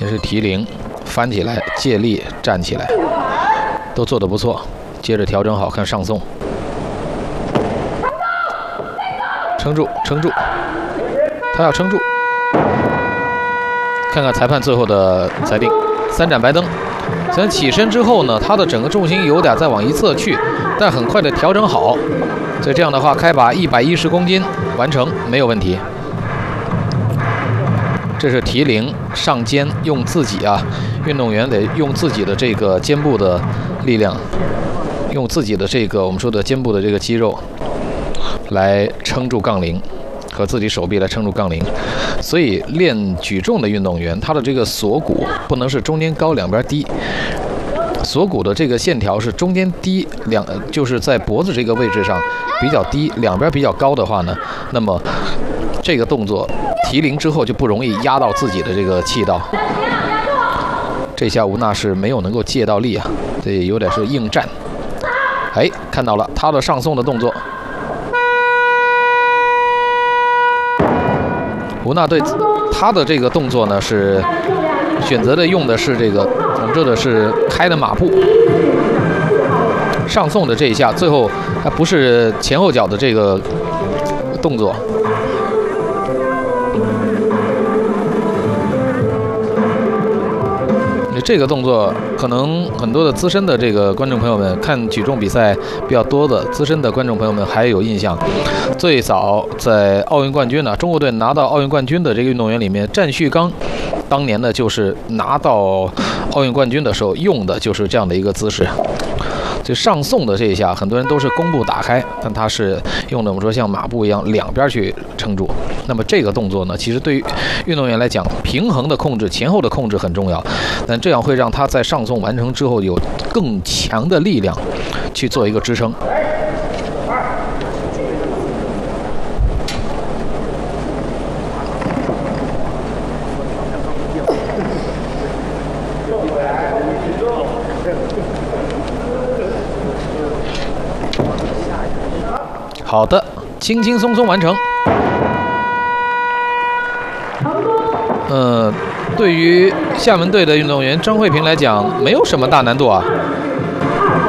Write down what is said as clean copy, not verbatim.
先是提铃，翻起来，借力站起来，都做得不错。接着调整好，看上送，撑住，撑住，他要撑住。看看裁判最后的裁定，3盏白灯。虽然起身之后呢，他的整个重心有点再往一侧去，但很快的调整好，所以这样的话开把110公斤完成没有问题。这是提铃上肩，用自己运动员得用自己的这个肩部的力量，用自己的这个我们说的肩部的这个肌肉来撑住杠铃，和自己手臂来撑住杠铃。所以练举重的运动员，他的这个锁骨不能是中间高两边低，锁骨的这个线条是中间低就是在脖子这个位置上比较低，两边比较高的话呢，那么这个动作提铃之后就不容易压到自己的这个气道。这下吴娜是没有能够借到力这有点是硬站。哎，看到了他的上送的动作。吴娜对他的这个动作呢是选择的用的是这个我们说的是开的马步。上送的这一下，最后它不是前后脚的这个动作。这个动作可能很多的资深的这个观众朋友们，看举重比赛比较多的资深的观众朋友们还有印象。最早在奥运冠军中国队拿到奥运冠军的这个运动员里面，战旭刚当年呢就是拿到奥运冠军的时候用的就是这样的一个姿势。就上送的这一下，很多人都是弓步打开，但他是用的我们说像马步一样两边去撑住。那么这个动作呢，其实对于运动员来讲，平衡的控制、前后的控制很重要，但这样会让他在上送完成之后有更强的力量去做一个支撑。好的，轻轻松松完成。对于厦门队的运动员张慧萍来讲，没有什么大难度